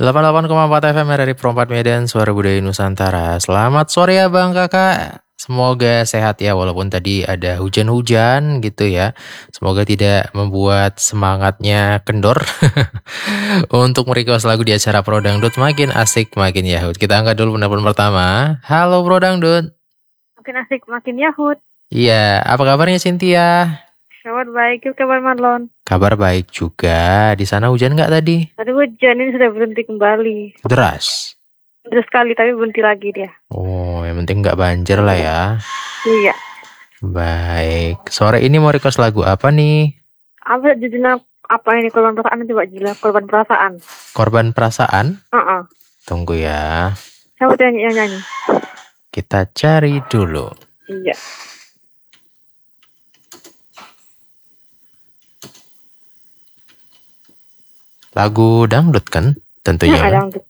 88,4 FM dari Perempat Medan, Suara Budaya Nusantara. Selamat sore ya Bang Kakak. Semoga sehat ya, walaupun tadi ada hujan-hujan gitu ya. Semoga tidak membuat semangatnya kendor. Untuk merequest lagu di acara Pro Dangdut makin asik, makin yahut. Kita angkat dulu penelpon pertama. Halo Pro Dangdut. Makin asik, makin yahut. Iya, apa kabarnya Cynthia? Kabar baik, kabar Marlon. Kabar baik juga. Di sana hujan nggak tadi? Tadi hujan, ini sudah berhenti kembali. Deras. Deras sekali, tapi berhenti lagi dia. Oh, yang penting nggak banjir lah ya. Iya. Baik. Sore ini mau request lagu apa nih? Apa judulnya apa ini? Korban perasaan, coba gila. Korban perasaan. Korban perasaan? Tunggu ya. Siapa tuh yang nyanyi? Kita cari dulu. Iya. Lagu dangdut kan? Tentunya. Dangdut.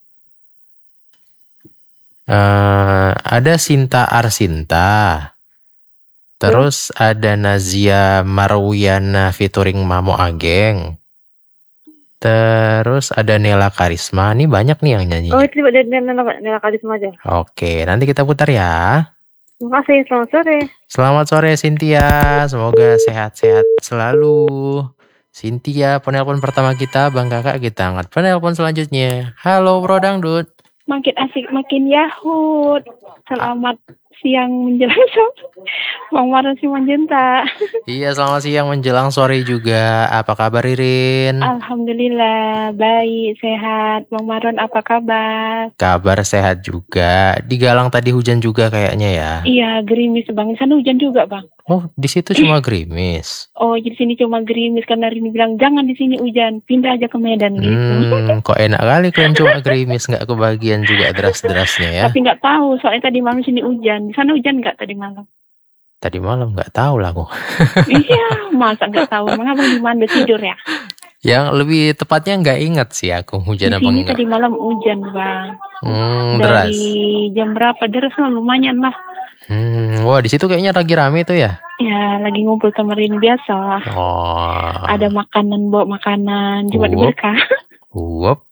Ada Sinta Arsinta. Terus ada Nazia Marwiana featuring Mamo Ageng. Terus ada Nela Karisma. Ini banyak nih yang nyanyi. Oh, itu dari Nela Karisma aja. Oke, nanti kita putar ya. Terima kasih, selamat sore. Selamat sore Cynthia. Semoga sehat-sehat selalu. Cynthia, penelpon pertama kita, Bang Kakak, kita angkat penelpon selanjutnya. Halo Bro Dangdut. Makin asik, makin yahut. Selamat siang menjelang sore. Bang Marlon Simanjuntak. Iya, selamat siang menjelang sore juga. Apa kabar Ririn? Alhamdulillah, baik, sehat. Bang Marlon, apa kabar? Kabar sehat juga. Di Galang tadi hujan juga kayaknya ya? Iya, gerimis Bang. Di sana hujan juga Bang. Oh, di situ cuma gerimis. Oh, di sini cuma gerimis karena Rini bilang jangan di sini hujan, pindah aja ke Medan gitu. Kok enak kali kalian cuma gerimis, nggak kebagian juga deras-derasnya ya? Tapi nggak tahu, soalnya tadi malam sini hujan. Di sana hujan nggak tadi malam? Tadi malam nggak tahu lah aku. Iya, masa nggak tahu? Emang abang di mana tidur ya? Yang lebih tepatnya nggak ingat sih aku hujan di apa sini enggak. Tadi malam hujan Bang. Deras. Dari jam berapa? Deras lah, lumayan lah. Wah, di situ kayaknya lagi rame tuh ya? Ya, lagi ngumpul sama Rini biasa. Oh. Ada makanan, bawa makanan, coba diberkah. Uap.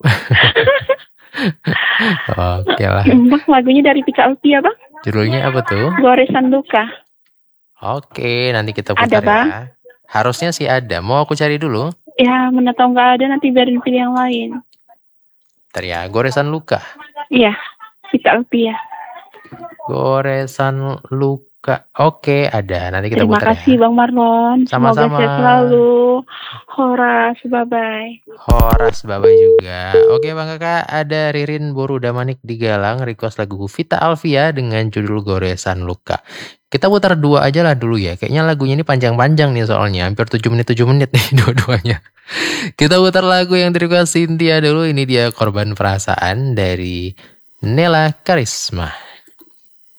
Oke lah. Bang, lagunya dari Pika Alpia Bang. Judulnya apa tuh? Goresan Luka. Oke, nanti kita putar ada, ya. Bang? Harusnya sih ada. Mau aku cari dulu? Ya, mana tahu nggak ada, nanti biarin pilih yang lain. Ntar ya, Goresan Luka. Iya, Pika Alpia. Goresan Luka. Oke, ada. Nanti kita putar ya. Terima kasih Bang Marlon. Sama-sama. Semoga sehat selalu. Horas, bye-bye. Horas, bye-bye juga. Oke Bang Kakak, ada Ririn Borudamanik di Galang request lagu Vita Alvia dengan judul Goresan Luka. Kita putar dua aja lah dulu ya. Kayaknya lagunya ini panjang-panjang nih soalnya. Hampir 7 menit nih dua-duanya. Kita putar lagu yang di-request Cynthia dulu. Ini dia Korban Perasaan dari Nela Karisma.